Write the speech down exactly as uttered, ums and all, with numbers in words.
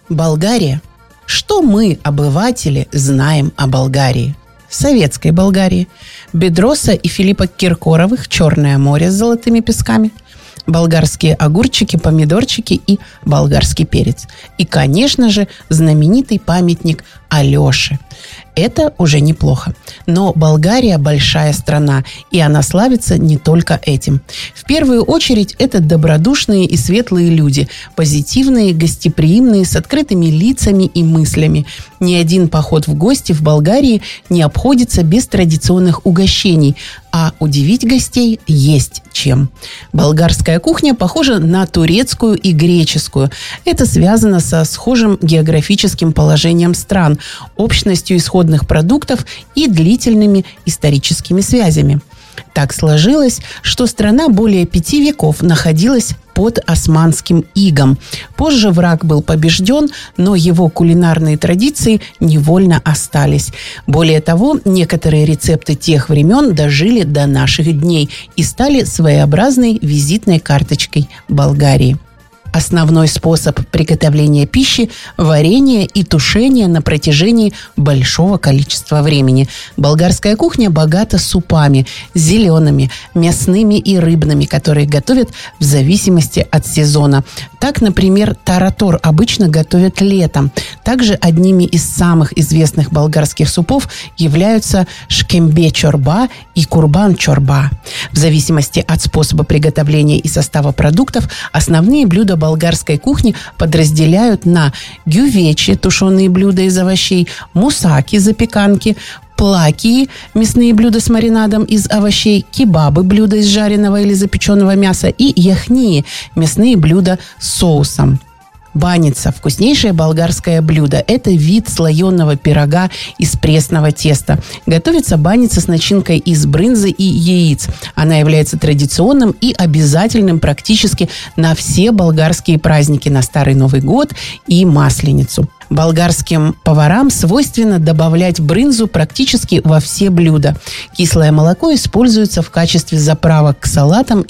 Болгария. Что мы, обыватели, знаем о Болгарии? Советской Болгарии. Бедроса и Филиппа Киркоровых «Черное море с золотыми песками». Болгарские огурчики, помидорчики и болгарский перец. И, конечно же, знаменитый памятник Алёше. Это уже неплохо. Но Болгария большая страна, и она славится не только этим. В первую очередь, это добродушные и светлые люди, позитивные, гостеприимные, с открытыми лицами и мыслями. Ни один поход в гости в Болгарии не обходится без традиционных угощений, а удивить гостей есть чем. Болгарская кухня похожа на турецкую и греческую. Это связано со схожим географическим положением стран, общностью исходных продуктов и длительными историческими связями. Так сложилось, что страна более пяти веков находилась под османским игом. Позже враг был побежден, но его кулинарные традиции невольно остались. Более того, некоторые рецепты тех времен дожили до наших дней и стали своеобразной визитной карточкой Болгарии. Основной способ приготовления пищи – варение и тушение на протяжении большого количества времени. Болгарская кухня богата супами – зелеными, мясными и рыбными, которые готовят в зависимости от сезона. Так, например, таратор обычно готовят летом. Также одними из самых известных болгарских супов являются шкембе-чорба и курбан-чорба. В зависимости от способа приготовления и состава продуктов основные блюда болгарской кухни подразделяют на гювечи, тушеные блюда из овощей, мусаки, запеканки, плакии, мясные блюда с маринадом из овощей, кебабы, блюда из жареного или запеченного мяса, и яхнии, мясные блюда с соусом. Баница – вкуснейшее болгарское блюдо. Это вид слоеного пирога из пресного теста. Готовится баница с начинкой из брынзы и яиц. Она является традиционным и обязательным практически на все болгарские праздники, на Старый Новый год и Масленицу. Болгарским поварам свойственно добавлять брынзу практически во все блюда. Кислое молоко используется в качестве заправок к салатам